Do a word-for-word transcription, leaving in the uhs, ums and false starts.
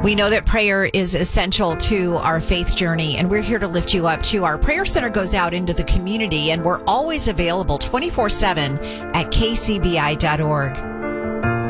We know that prayer is essential to our faith journey, and we're here to lift you up too. Our prayer center goes out into the community, and we're always available twenty-four seven at k c b i dot org.